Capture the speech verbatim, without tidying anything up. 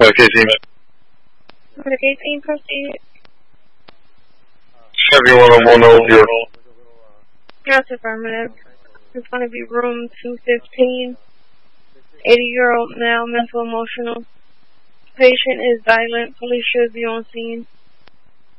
medication. Medication, proceed. seventy-one oh one oh zero. Yes, affirmative. It's going to be room two fifteen. eighty-year-old male, mental emotional. Patient is violent. Police should be on scene.